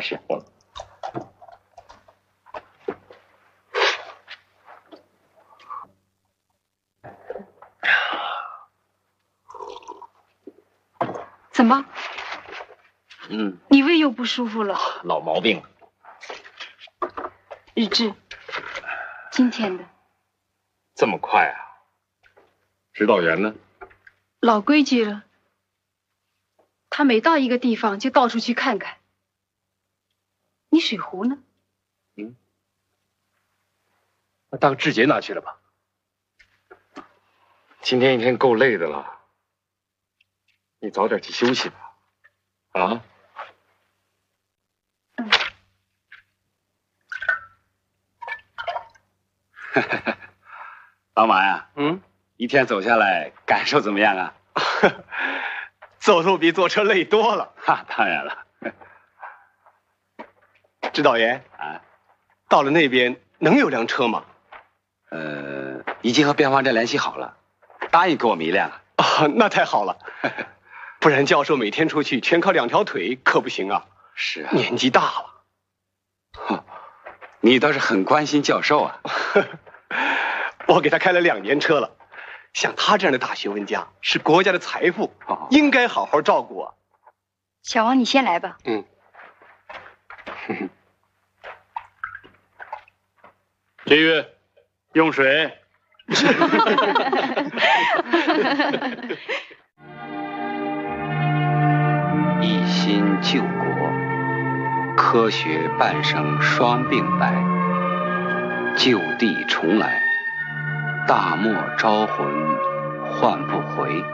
时候了。 怎么？你胃又不舒服了？ 老毛病了。 日志，今天的。 这么快啊？指导员呢？ 老规矩了，他每到一个地方就到处去看看。你水壶呢？ 当志杰拿去了吧。今天一天够累的了，你早点去休息吧。啊？ 老马呀，一天走下来感受怎么样啊？ 走路比坐车累多了。 当然了。 指导员到了那边能有辆车吗？ 已经和边防站联系好了，答应给我们一辆。 那太好了，不然教授每天出去全靠2条腿可不行啊。 是啊， 年纪大了。 你倒是很关心教授啊。 我给他开了2年车了，像他这样的大学问家是国家的财富，应该好好照顾啊。 小王，你先来吧。 节约，用水。 一心救国，科学半生双并白，就地重来，大漠招魂唤不回。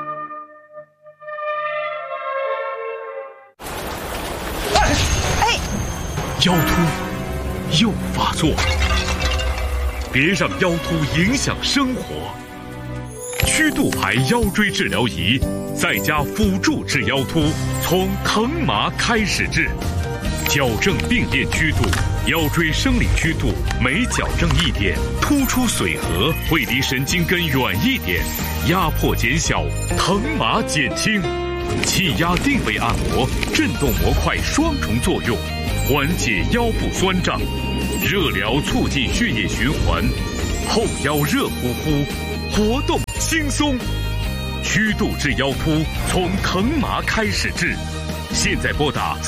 腰突又发作了，别让腰突影响生活。曲度牌腰椎治疗仪在家辅助治腰突，从疼麻开始治，矫正病变曲度，腰椎生理曲度每矫正1点，突出髓核会离神经根远1点，压迫减小，疼麻减轻。气压定位按摩，震动模块双重作用，缓解腰部酸胀，热疗促进血液循环，后腰热乎乎，活动轻松。曲度治腰突，从疼麻开始治。现在拨打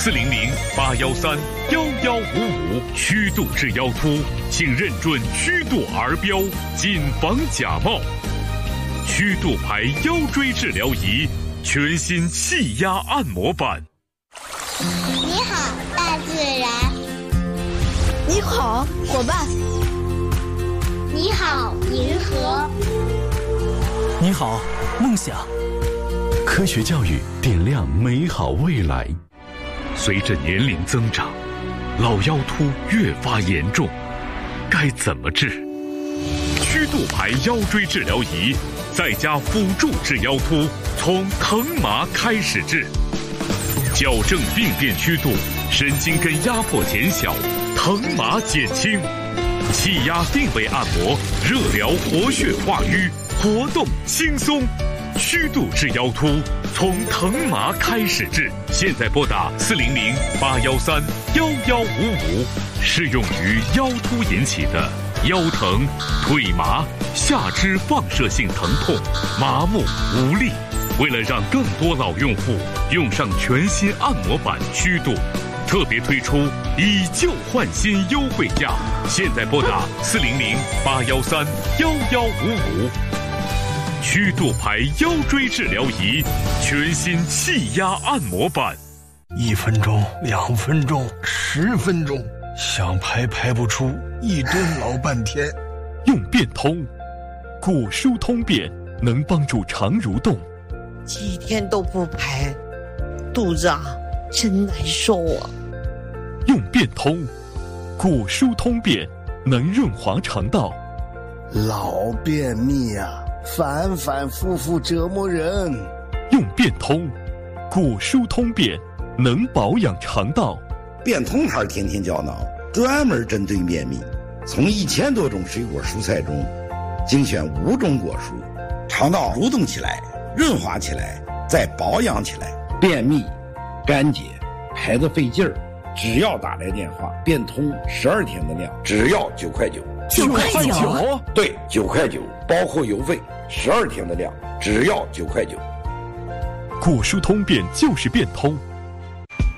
400-813-1155，曲度治腰突，请认准曲度儿标，谨防假冒。曲度牌腰椎治疗仪，全新气压按摩版。 你好，大自然。 你好，伙伴。 你好，银河。 你好，梦想。科学教育点亮美好未来。 随着年龄增长，老腰突越发严重，该怎么治？曲度牌腰椎治疗仪在家辅助治腰突，从疼麻开始治，矫正病变曲度，神经根压迫减小，疼麻减轻，气压定位按摩，热疗活血化瘀，活动轻松。曲度治腰突，从疼麻开始治。现在拨打400-813-1155，适用于腰突引起的腰疼、腿麻、下肢放射性疼痛、麻木无力。为了让更多老用户用上全新按摩版曲度，特别推出以旧换新优惠价。现在拨打400-813-1155。曲度牌腰椎治疗仪，全新气压按摩版。 1分钟、2分钟、10分钟，想排排不出，1蹲老半天。 用变通，骨疏通便能帮助肠蠕动。 几天都不排，肚子真难受啊。 用变通，骨疏通便能润滑肠道。 老便秘啊，反反复复折磨人。 用变通，骨疏通便能保养肠道。 变通牌天天胶囊专门针对便秘，从1000多种水果蔬菜中精选5种果蔬，肠道蠕动起来，润滑起来，再保养起来，便秘、干结、排得费劲儿， 只要打来电话，变通12天的量，只要9块9。 9块9？ 对，9块9，包括邮费，12天的量，只要9块9。 果蔬通变就是变通。